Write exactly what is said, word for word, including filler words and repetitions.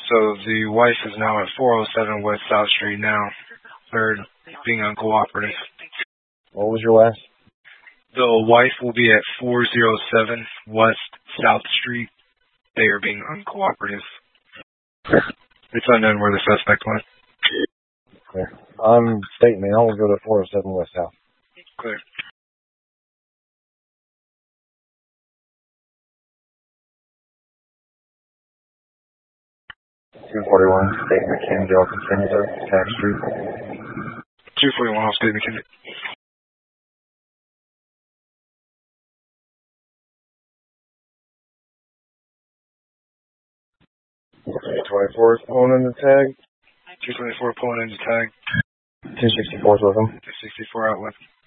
So the wife is now at four oh seven West South Street now. They're being uncooperative. What was your last? The wife will be at four oh seven West South Street. They are being uncooperative. It's unknown where the suspect went. Clear. I'm state man. I'll go to four oh seven West South. Clear. two forty-one State McKinney, I'll continue to Tax Street. two forty-one State McKinney. two twenty-four is pulling in the tag. two twenty-four pulling in the tag. two sixty-four is with him. two sixty-four out with him.